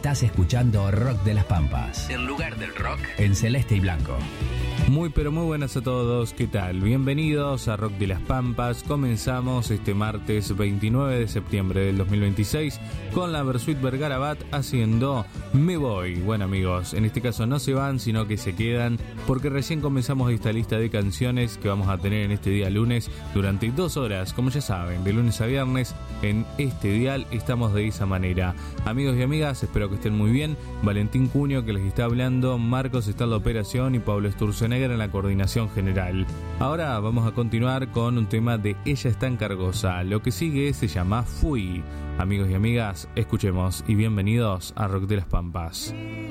Estás escuchando Rock de las Pampas. En lugar del rock, en celeste y blanco. Muy pero muy buenas a todos, ¿qué tal? Bienvenidos a Rock de las Pampas. Comenzamos este martes 29 de septiembre del 2026 con la Versuit Vergara Bat haciendo Me Voy. Bueno amigos, en este caso no se van, sino que se quedan porque recién comenzamos esta lista de canciones que vamos a tener en este día lunes durante 2 horas, como ya saben, de lunes a viernes en este dial estamos de esa manera. Amigos y amigas, espero que estén muy bien. Valentín Cuño que les está hablando, Marcos está en la operación y Pablo Sturzenegger en la coordinación general. Ahora vamos a continuar con un tema de Ella está en Cargosa. Lo que sigue se llama Fui. Amigos y amigas, escuchemos y bienvenidos a Rock de las Pampas.